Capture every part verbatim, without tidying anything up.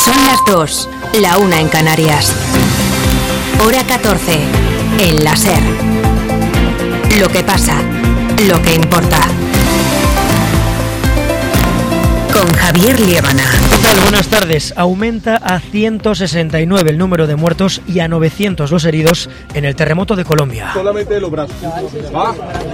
Son las dos, la una en Canarias. Hora catorce, en la SER. Lo que pasa, lo que importa. Con Javier Liébana. ¿Qué tal? Buenas tardes. Aumenta a ciento sesenta y nueve el número de muertos y a novecientos los heridos en el terremoto de Colombia. Solamente los brazos. Va,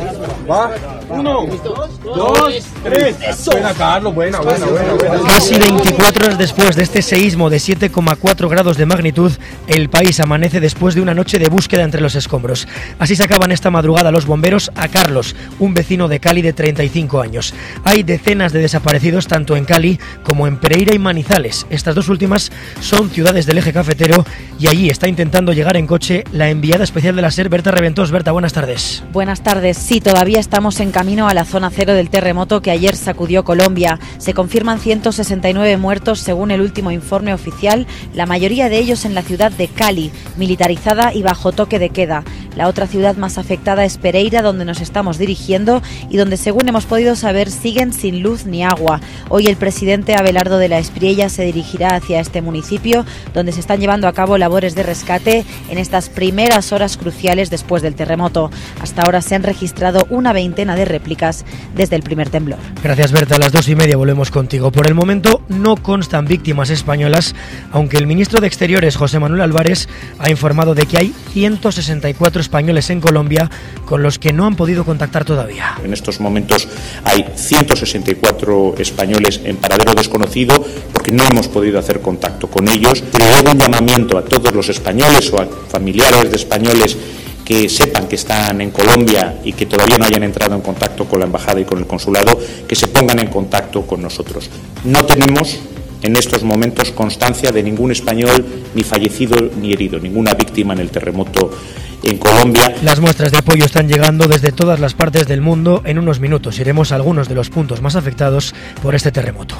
va. Uno, dos, tres. Buena, Carlos. Buena, buena, buena, buena. Casi veinticuatro horas después de este seísmo de siete coma cuatro grados de magnitud, el país amanece después de una noche de búsqueda entre los escombros. Así sacaban esta madrugada los bomberos a Carlos, un vecino de Cali de treinta y cinco años. Hay decenas de desaparecidos tanto en Cali como en Pereira y Manizales. Estas dos últimas son ciudades del eje cafetero y allí está intentando llegar en coche la enviada especial de la SER, Berta Reventós. Berta, buenas tardes. Buenas tardes. Sí, todavía estamos en camino a la zona cero del terremoto que ayer sacudió Colombia. Se confirman ciento sesenta y nueve muertos según el último informe oficial, la mayoría de ellos en la ciudad de Cali, militarizada y bajo toque de queda. La otra ciudad más afectada es Pereira, donde nos estamos dirigiendo y donde, según hemos podido saber, siguen sin luz ni agua. Hoy el presidente Abelardo de la Espriella se dirigirá hacia este municipio, donde se están llevando a cabo labores de rescate en estas primeras horas cruciales después del terremoto. Hasta ahora se han registrado una veintena de réplicas desde el primer temblor. Gracias, Berta. A las dos y media volvemos contigo. Por el momento no constan víctimas españolas, aunque el ministro de Exteriores, José Manuel Álvarez, ha informado de que hay ciento sesenta y cuatro españoles en Colombia con los que no han podido contactar todavía. En estos momentos hay ciento sesenta y cuatro españoles en paradero desconocido porque no hemos podido hacer contacto con ellos. Le hago un llamamiento a todos los españoles o a familiares de españoles que sepan que están en Colombia y que todavía no hayan entrado en contacto con la embajada y con el consulado, que se pongan en contacto con nosotros. No tenemos en estos momentos constancia de ningún español ni fallecido ni herido, ninguna víctima en el terremoto en Colombia. Las muestras de apoyo están llegando desde todas las partes del mundo. En unos minutos iremos a algunos de los puntos más afectados por este terremoto.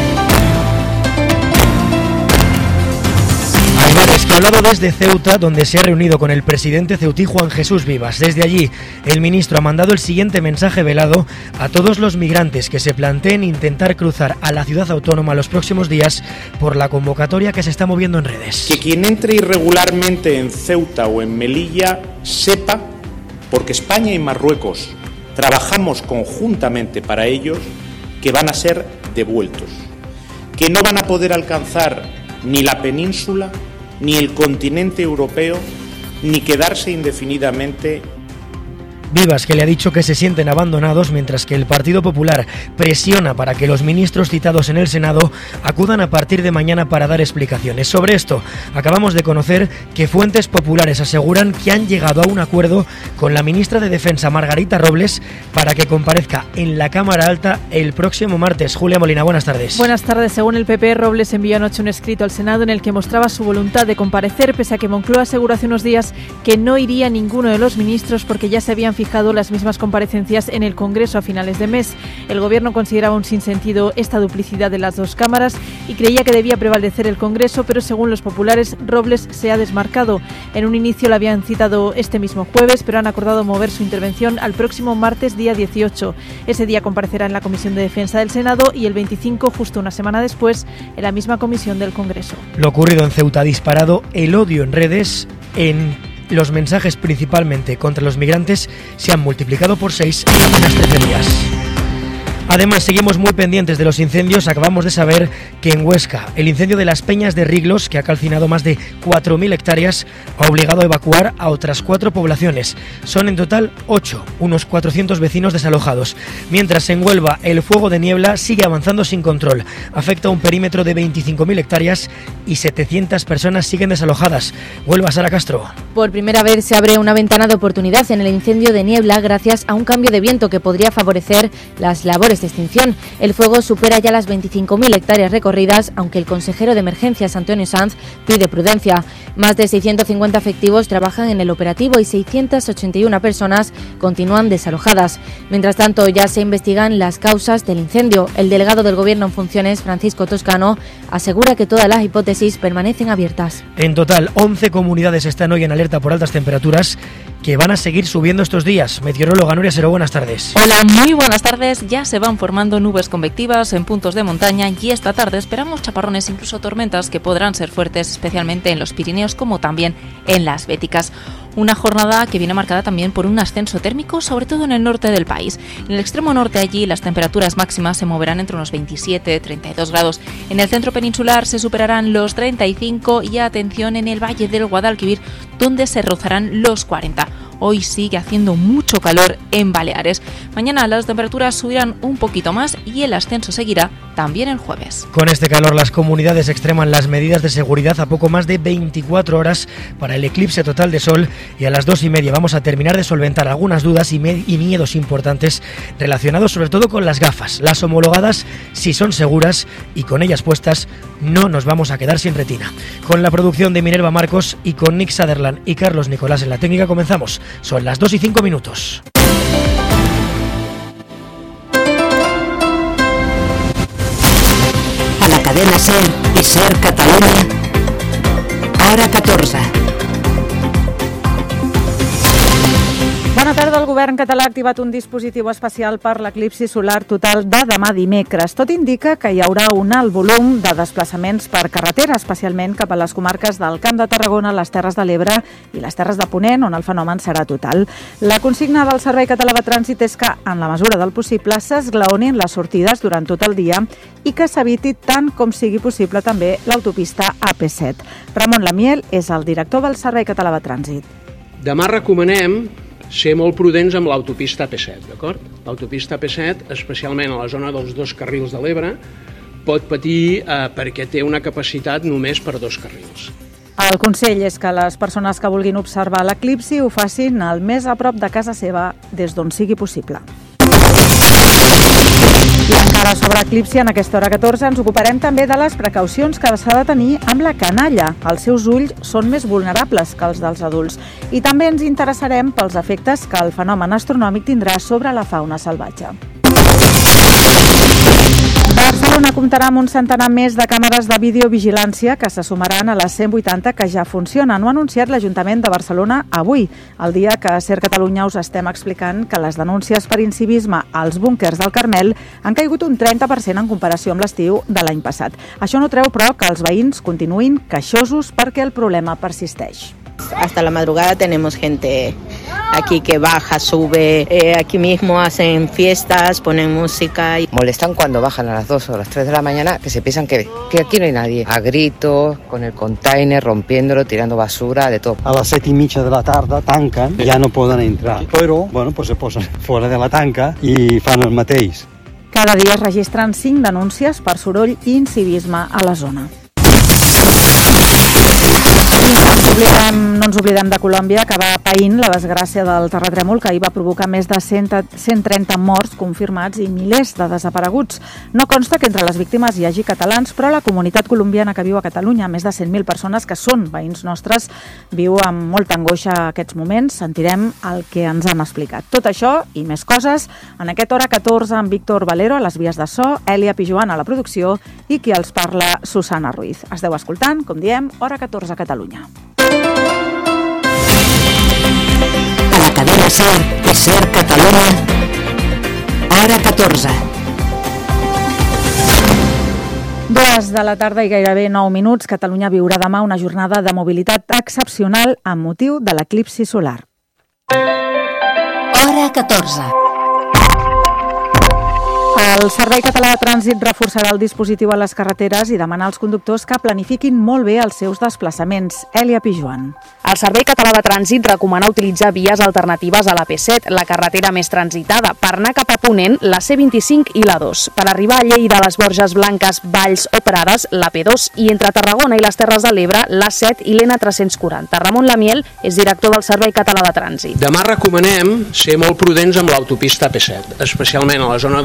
Álvarez, que ha hablado desde Ceuta, donde se ha reunido con el presidente ceutí Juan Jesús Vivas. Desde allí, el ministro ha mandado el siguiente mensaje velado a todos los migrantes que se planteen intentar cruzar a la ciudad autónoma los próximos días por la convocatoria que se está moviendo en redes. Que quien entre irregularmente en Ceuta o en Melilla sepa, porque España y Marruecos trabajamos conjuntamente para ellos, que van a ser devueltos, que no van a poder alcanzar ni la península, ni el continente europeo, ni quedarse indefinidamente. Vivas, que le ha dicho que se sienten abandonados, mientras que el Partido Popular presiona para que los ministros citados en el Senado acudan a partir de mañana para dar explicaciones. Sobre esto, acabamos de conocer que fuentes populares aseguran que han llegado a un acuerdo con la ministra de Defensa, Margarita Robles, para que comparezca en la Cámara Alta el próximo martes. Julia Molina, buenas tardes. Buenas tardes. Según el P P, Robles envió anoche un escrito al Senado en el que mostraba su voluntad de comparecer, pese a que Moncloa aseguró hace unos días que no iría ninguno de los ministros porque ya se habían fijado las mismas comparecencias en el Congreso a finales de mes. El Gobierno consideraba un sinsentido esta duplicidad de las dos cámaras y creía que debía prevalecer el Congreso, pero según los populares, Robles se ha desmarcado. En un inicio la habían citado este mismo jueves, pero han acordado mover su intervención al próximo martes, día dieciocho. Ese día comparecerá en la Comisión de Defensa del Senado y el veinticinco, justo una semana después, en la misma comisión del Congreso. Lo ocurrido en Ceuta ha disparado el odio en redes. En Los mensajes principalmente contra los migrantes se han multiplicado por seis en apenas trece días. Además, seguimos muy pendientes de los incendios. Acabamos de saber que en Huesca, el incendio de las Peñas de Riglos, que ha calcinado más de cuatro mil hectáreas, ha obligado a evacuar a otras cuatro poblaciones. Son en total ocho, unos cuatrocientos vecinos desalojados. Mientras en Huelva, el fuego de niebla sigue avanzando sin control. Afecta a un perímetro de veinticinco mil hectáreas y setecientas personas siguen desalojadas. Huelva, Sara Castro. Por primera vez se abre una ventana de oportunidad en el incendio de niebla gracias a un cambio de viento que podría favorecer las labores de extinción. El fuego supera ya las veinticinco mil hectáreas recorridas, aunque el consejero de Emergencias, Antonio Sanz, pide prudencia. Más de seiscientos cincuenta efectivos trabajan en el operativo y seiscientas ochenta y una personas continúan desalojadas. Mientras tanto, ya se investigan las causas del incendio. El delegado del Gobierno en funciones, Francisco Toscano, asegura que todas las hipótesis permanecen abiertas. En total, once comunidades están hoy en alerta por altas temperaturas que van a seguir subiendo estos días. Meteoróloga Nuria Seró, buenas tardes. Hola, muy buenas tardes. Ya se van formando nubes convectivas en puntos de montaña y esta tarde esperamos chaparrones, incluso tormentas, que podrán ser fuertes, especialmente en los Pirineos como también en las Béticas. Una jornada que viene marcada también por un ascenso térmico, sobre todo en el norte del país. En el extremo norte, allí las temperaturas máximas se moverán entre unos veintisiete y treinta y dos grados. En el centro peninsular se superarán los treinta y cinco y atención en el valle del Guadalquivir, donde se rozarán los cuarenta. Hoy sigue haciendo mucho calor en Baleares. Mañana las temperaturas subirán un poquito más y el ascenso seguirá también el jueves. Con este calor, las comunidades extreman las medidas de seguridad a poco más de veinticuatro horas para el eclipse total de sol, y a las dos y media vamos a terminar de solventar algunas dudas y, me- y miedos importantes relacionados sobre todo con las gafas. Las homologadas sí son seguras y con ellas puestas no nos vamos a quedar sin retina. Con la producción de Minerva Marcos y con Nick Sutherland y Carlos Nicolás en la técnica comenzamos. Son las dos y cinco minutos. A la cadena SER i SER Catalunya, hora catorze. Bona tarda. El govern català ha activat un dispositiu especial per l'eclipsi solar total de demà dimecres. Tot indica que hi haurà un alt volum de desplaçaments per carretera, especialment cap a les comarques del Camp de Tarragona, les Terres de l'Ebre i les Terres de Ponent, on el fenomen serà total. La consigna del Servei Català de Trànsit és que, en la mesura del possible, s'esglaonin les sortides durant tot el dia i que s'eviti tant com sigui possible també l'autopista A P set. Ramon Lamiel és el director del Servei Català de Trànsit. Demà recomanem ser molt prudents amb l'autopista A P set, d'acord? L'autopista A P set, especialment a la zona dels dos carrils de l'Ebre, pot patir eh, perquè té una capacitat només per dos carrils. El consell és que les persones que vulguin observar l'eclipsi ho facin el més a prop de casa seva, des d'on sigui possible. I encara sobre eclipsi, en aquesta hora catorze, ens ocuparem també de les precaucions que s'ha de tenir amb la canalla. Els seus ulls són més vulnerables que els dels adults. I també ens interessarem pels efectes que el fenomen astronòmic tindrà sobre la fauna salvatge. Barcelona comptarà amb un centenar més de càmeres de videovigilància que se sumaran a les cent vuitanta que ja funcionen. Ho ha anunciat l'Ajuntament de Barcelona avui, el dia que a SER Catalunya us estem explicant que les denúncies per incivisme als búnquers del Carmel han caigut un trenta per cent en comparació amb l'estiu de l'any passat. Això no treu, però, que els veïns continuïn queixosos perquè el problema persisteix. Hasta la madrugada tenemos gente aquí que baja, sube, eh, aquí mismo hacen fiestas, ponen música. Molestan cuando bajan a las dos o las tres de la mañana, que se piensan que, que aquí no hay nadie. A gritos, con el container, rompiéndolo, tirando basura, de todo. A les set i mitja de la tarda tanquen, ja no poden entrar. Però, bueno, pues se posen fora de la tanca i fan el mateix. Cada dia es registren cinc denúncies per soroll i incivisme a la zona. Oblidem, no ens oblidem de Colòmbia, que va paint la desgràcia del terratrèmol que ahir va provocar més de cent trenta morts confirmats i milers de desapareguts. No consta que entre les víctimes hi hagi catalans, però la comunitat colombiana que viu a Catalunya, més de cent mil persones que són veïns nostres, viu amb molta angoixa aquests moments. Sentirem el que ens han explicat. Tot això i més coses en aquesta hora catorze amb Víctor Valero a les vies de so, Èlia Pijuan a la producció i qui els parla, Susana Ruiz. Esteu escoltant, com diem, hora catorze a Catalunya. A la cadena SER i SER Catalunya, hora catorze. Dues de la tarda i gairebé nou minuts. Catalunya viurà demà una jornada de mobilitat excepcional amb motiu de l'eclipsi solar. Hora catorze. El Servei Català de Trànsit reforçarà el dispositiu a les carreteres i demana als conductors que planifiquin molt bé els seus desplaçaments. Èlia Pijuan. El Servei Català de Trànsit recomana utilitzar vies alternatives a la P set, la carretera més transitada, per anar cap a Ponent, la C vint-i-cinc i la dos. Per arribar a Lleida, les Borges Blanques, Valls o Prades, la P dos, i entre Tarragona i les Terres de l'Ebre, l'A set i l'N tres-cents quaranta. Ramon Lamiel és director del Servei Català de Trànsit. Demà recomanem ser molt prudents amb l'autopista A P set, especialment a la zona dels dos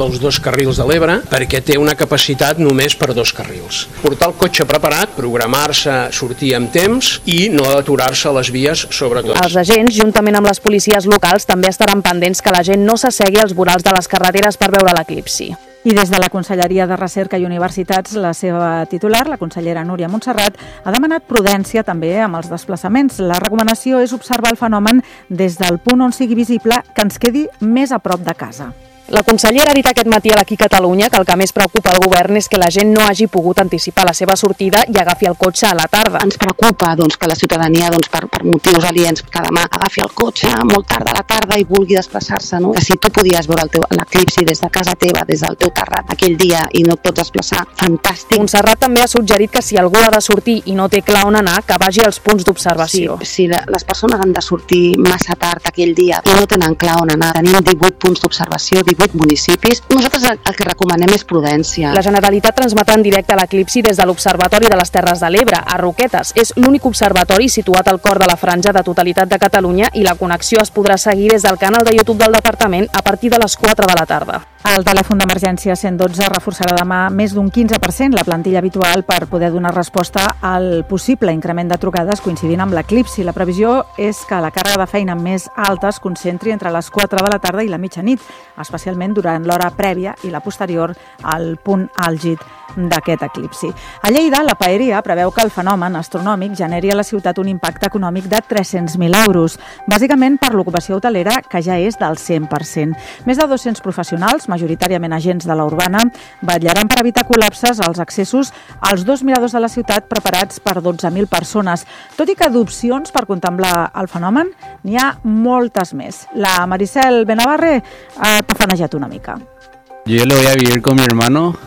carrils de l'Ebre perquè té una capacitat només per dos carrils. Portar el cotxe preparat, programar-se, sortir amb temps i no aturar-se a les vies sobretot. Els agents, juntament amb les policies locals, també estaran pendents que la gent no s'assegui als vorals de les carreteres per veure l'eclipsi. I des de la Conselleria de Recerca i Universitats, la seva titular, la consellera Núria Montserrat, ha demanat prudència també amb els desplaçaments. La recomanació és observar el fenomen des del punt on sigui visible que ens quedi més a prop de casa. La consellera ha dit aquest matí a l'Aquí Catalunya que el que més preocupa al govern és que la gent no hagi pogut anticipar la seva sortida i agafi el cotxe a la tarda. Ens preocupa doncs, que la ciutadania, doncs, per, per motius aliens, que demà agafi el cotxe molt tard a la tarda i vulgui desplaçar-se. No? Que si tu podies veure l'eclipsi des de casa teva, des del teu terrat, aquell dia i no et pots desplaçar, fantàstic. Montserrat també ha suggerit que si algú ha de sortir i no té clar on anar, que vagi als punts d'observació. Sí, si la, les persones han de sortir massa tard aquell dia i no tenen clar on anar, tenim divuit punts d'observació, divuit municipis. Nosaltres el que recomanem és prudència. La Generalitat transmetrà en directe l'eclipsi des de l'Observatori de les Terres de l'Ebre, a Roquetes. És l'únic observatori situat al cor de la franja de totalitat de Catalunya i la connexió es podrà seguir des del canal de YouTube del Departament a partir de les quatre de la tarda. El telèfon d'emergència cent dotze reforçarà demà més d'un quinze per cent la plantilla habitual per poder donar resposta al possible increment de trucades coincidint amb l'eclipsi. La previsió és que la càrrega de feina més alta es concentri entre les quatre de la tarda i la mitjanit, especialment durant l'hora prèvia i la posterior al punt àlgid d'aquest eclipsi. A Lleida, la Paeria preveu que el fenomen astronòmic generi a la ciutat un impacte econòmic de tres-cents mil euros, bàsicament per l'ocupació hotelera, que ja és del cent per cent. Més de dos-cents professionals, majoritàriament agents de la urbana, vetllaran per evitar col·lapses als accessos als dos miradors de la ciutat preparats per dotze mil persones. Tot i que d'opcions per contemplar el fenomen n'hi ha moltes més. La Maricel Benavarre ha tafanejat una mica. Yo lo voy a vivir con mi hermano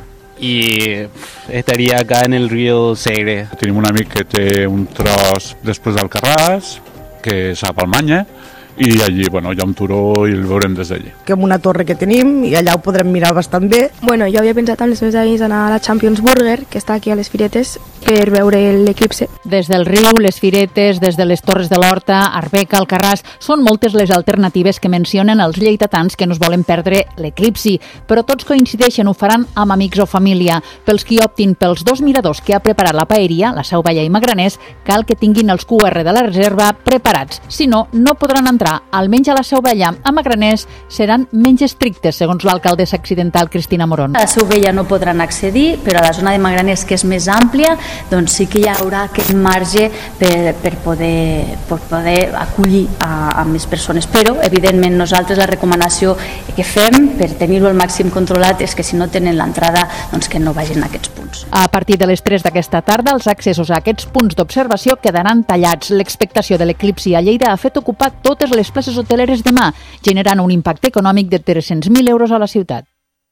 y estaría acá en el río Segre. Tenim un amic que té un tros després del Carràs, que és a Palmanya, i allí, bueno, hi ha un turó i el veurem des d'allí. Que amb una torre que tenim i allà ho podrem mirar bastant bé. Bueno, jo havia pensat amb les meves amics anar a la Champions Burger, que està aquí a les Firetes, per veure l'eclipse. Des del riu, les Firetes, des de les Torres de l'Horta, Arbeca, Alcarràs, són moltes les alternatives que mencionen els lleidatans que no es volen perdre l'eclipsi, però tots coincideixen, ho faran amb amics o família. Pels qui optin pels dos miradors que ha preparat la Paeria, la Seu Vella i Magraners, cal que tinguin els Q R de la reserva preparats, si no, no podran entrar. Almenys a la Seu Vella. A Magraners seran menys estrictes, segons l'alcaldessa accidental Cristina Morón. A la Seu Vella no podran accedir, però a la zona de Magraners, que és més àmplia, doncs sí que hi haurà aquest marge per, per, poder, per poder acollir a, a més persones. Però, evidentment, nosaltres la recomanació que fem per tenir-ho al màxim controlat és que si no tenen l'entrada, doncs que no vagin a aquests punts. A partir de les tres d'aquesta tarda, els accessos a aquests punts d'observació quedaran tallats. L'expectació de l'eclipsi a Lleida ha fet ocupar totes les places hoteleres demà, generant un impacte econòmic de tres-cents mil euros a la ciutat.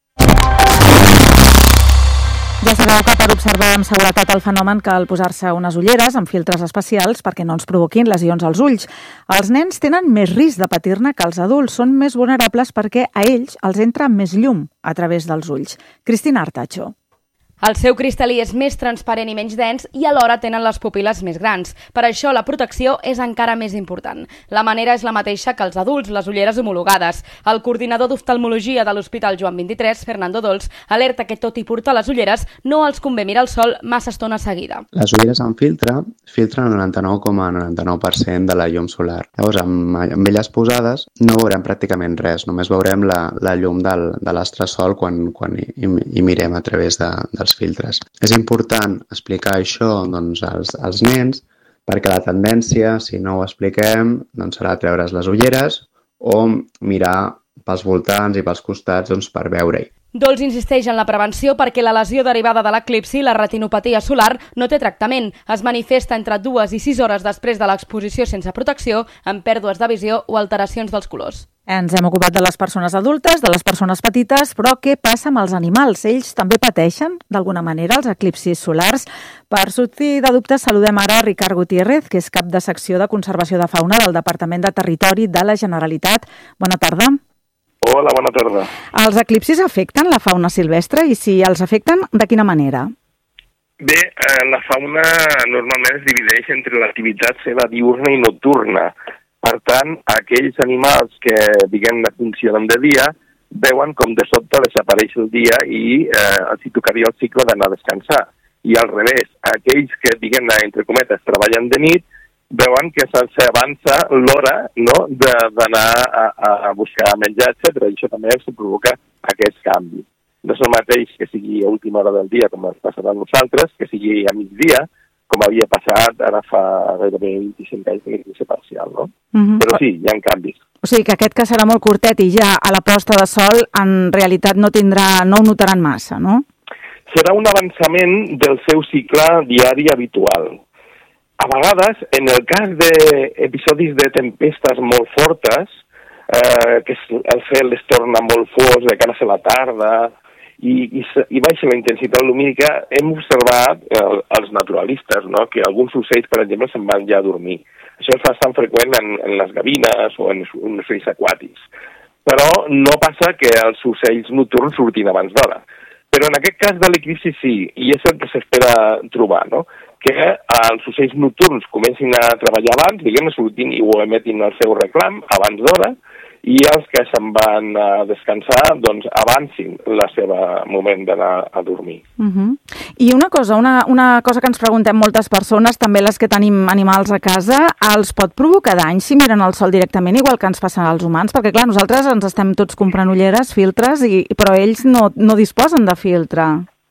Ja sabeu que per observar amb seguretat el fenomen cal posar-se unes ulleres amb filtres especials perquè no ens provoquin lesions als ulls. Els nens tenen més risc de patir-ne que els adults, són més vulnerables perquè a ells els entra més llum a través dels ulls. Cristina Artacho. El seu cristal·lí és més transparent i menys dens i alhora tenen les pupil·les més grans. Per això la protecció és encara més important. La manera és la mateixa que els adults, les ulleres homologades. El coordinador d'oftalmologia de l'Hospital Joan vint-i-tres, Fernando Dols, alerta que tot i portar les ulleres no els convé mirar el sol massa estona seguida. Les ulleres amb filtre filtren el noranta-nou coma noranta-nou per cent de la llum solar. Llavors, amb, amb elles posades no veurem pràcticament res, només veurem la, la llum del, de l'astre sol quan, quan hi, hi mirem a través de, del filtres. És important explicar això doncs, als, als nens perquè la tendència, si no ho expliquem, doncs, serà treure's les ulleres o mirar pels voltants i pels costats doncs, per veure-hi. Dols insisteix en la prevenció perquè la lesió derivada de l'eclipsi, la retinopatia solar, no té tractament. Es manifesta entre dues i sis hores després de l'exposició sense protecció, amb pèrdues de visió o alteracions dels colors. Ens hem ocupat de les persones adultes, de les persones petites, però què passa amb els animals? Ells també pateixen, d'alguna manera, els eclipsis solars? Per sortir de dubtes, saludem ara a Ricard Gutiérrez, que és cap de secció de Conservació de Fauna del Departament de Territori de la Generalitat. Bona tarda. Hola, bona tarda. Els eclipsis afecten la fauna silvestre i si els afecten, de quina manera? Bé, eh, la fauna normalment es divideix entre l'activitat seva diurna i nocturna. Per tant, aquells animals que, diguem-ne, funcionen de dia veuen com de sobte desapareix el dia i eh, els hi tocaria el cicle d'anar a descansar. I al revés, aquells que, diguem-ne, entre cometes, treballen de nit, veuen que se'ls avança l'hora, no?, d'anar a, a buscar menjar, etcètera. I això també els provoca aquest canvi. No és el mateix que sigui a última hora del dia, com ens passarà a nosaltres, que sigui a migdia, com havia passat ara fa gairebé vint-i-cinc anys de l'eclipsi parcial, no? Uh-huh. Però sí, hi ha canvis. O sigui que aquest que serà molt curtet i ja a la posta de sol, en realitat no tindrà, no ho notaran massa, no? Serà un avançament del seu cicle diari habitual. A vegades, en el cas d'episodis de tempestes molt fortes, eh, que el cel es torna molt fos de cara a la tarda, I, i, i baixa la intensitat lumínica, hem observat, eh, els naturalistes, no?, que alguns ocells, per exemple, se'n van ja a dormir. Això és bastant freqüent en, en les gavines o en, en ocells aquàtics. Però no passa que els ocells nocturns surtin abans d'hora. Però en aquest cas de l'eclipsi sí, i és el que s'espera trobar, no?, que els ocells nocturns comencin a treballar abans, diguem-ne, surtin i ho emetin el seu reclam abans d'hora, i els que se'n van a descansar, doncs avancin la seva moment d'anar a dormir. Uh-huh. I una cosa, una, una cosa que ens preguntem moltes persones, també les que tenim animals a casa, els pot provocar dany si miren el sol directament, igual que ens passa als humans? Perquè, clar, nosaltres ens estem tots comprant ulleres, filtres, i, però ells no, no disposen de filtre.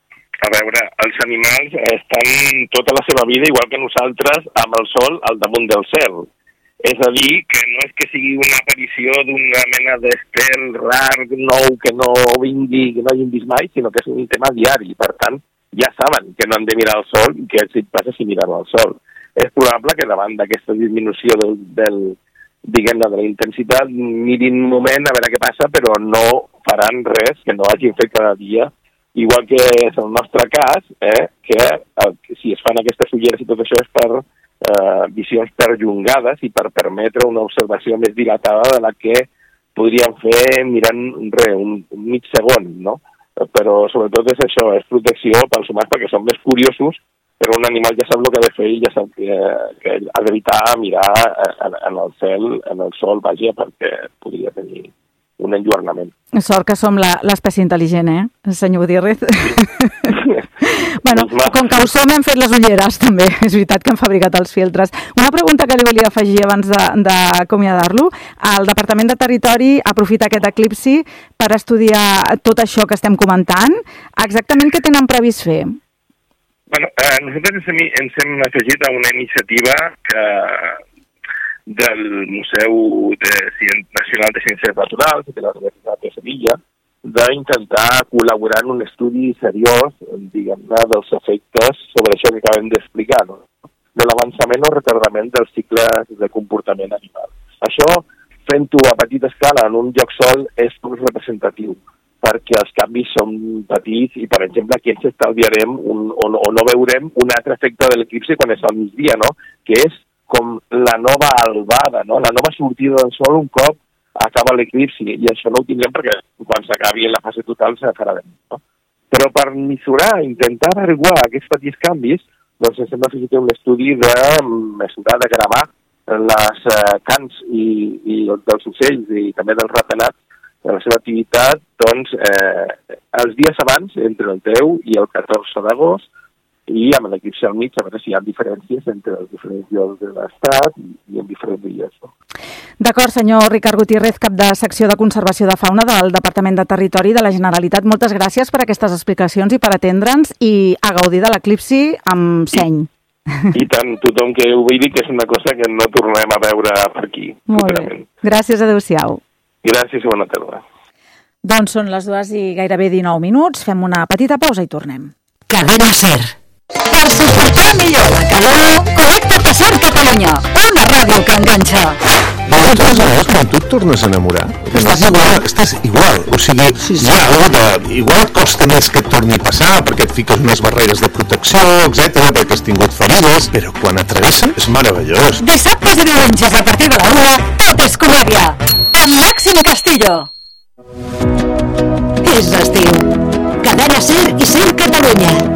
A veure, els animals estan tota la seva vida, igual que nosaltres, amb el sol al damunt del cel. És a dir, que no és que sigui una aparició d'una mena d'estel rar, nou, que no vingui, que no hagin vist mai, sinó que és un tema diari. Per tant, ja saben que no han de mirar el sol i què els passa si miren el sol. És probable que davant d'aquesta disminució del, del diguem-ne, de la intensitat, mirin un moment a veure què passa, però no faran res que no hagin fet cada dia. Igual que és el nostre cas, eh, que eh, si es fan aquestes ulleres i tot això és per Eh, visions perllongades i per permetre una observació més dilatada de la que podríem fer mirant re, un, un mig segon, no? Però sobretot és això, és protecció pels humans perquè són més curiosos, però un animal ja sap el que ha de fer i ja sap que, que ha d'evitar mirar en, en el cel, en el sol, vaja, perquè podria tenir un enlluernament. Sort que som l'espècie intel·ligent, eh, senyor Gutiérrez? Bueno, com que ho som, hem fet les ulleres, també. És veritat que hem fabricat els filtres. Una pregunta que li volia afegir abans d'acomiadar-lo. El Departament de Territori aprofita aquest eclipsi per estudiar tot això que estem comentant. Exactament què tenen previst fer? Bueno, eh, nosaltres ens hem, ens hem afegit a una iniciativa que del Museu de Nacional de Ciències Naturals de la Universitat de Sevilla, d'intentar col·laborar en un estudi seriós, diguem-ne, dels efectes sobre això que acabem d'explicar, no? De l'avançament o retardament dels cicles de comportament animal. Això, fent-ho a petita escala en un lloc sol, és poc representatiu, perquè els canvis són petits i, per exemple, aquí ens estalviarem un, o, no, o no veurem un altre efecte de l'eclipsi quan és al migdia, no?, que és com la nova albada, no?, la nova sortida del sol un cop acaba l'eclipsi, i això no ho tindrem perquè quan s'acabi en la fase total se farà de nit, no? Però per mesurar, intentar averiguar aquests petits canvis, doncs ens hem de fer un estudi de mesurar, de gravar les eh, cants i, i dels ocells i també dels rapenats de la seva activitat, doncs, eh, els dies abans, entre el deu i el catorze d'agost, i amb l'eclipsi al mig, a veure si hi ha diferències entre els diferents llocs de l'estat i, i en diferents dies. No? D'acord, senyor Ricard Gutiérrez, cap de secció de Conservació de Fauna del Departament de Territori de la Generalitat. Moltes gràcies per aquestes explicacions i per atendre'ns i a gaudir de l'eclipsi amb seny. I, i tant, tothom que ho vegi que és una cosa que no tornem a veure per aquí. Molt bé. Gràcies, adeu-siau. Gràcies i bona tarda. Doncs són les dues i gairebé dinou minuts. Fem una petita pausa i tornem. Cadena SER. Per suportar millor la calor, connecta't a SER Catalunya, una ràdio que enganxa. Moltes vegades, quan tu et tornes a enamorar, estàs igual, estàs igual. O sigui, sí, sí. Hi ha alguna de... Igual costa més que et torni a passar, perquè et fiques unes barreres de protecció, etcètera, perquè has tingut ferides, però quan et travessen és meravellós. Dissabtes i diumenges a partir de la una, tot és comèdia. Amb Màxim Castillo. És estiu. Cadena SER i SER Catalunya.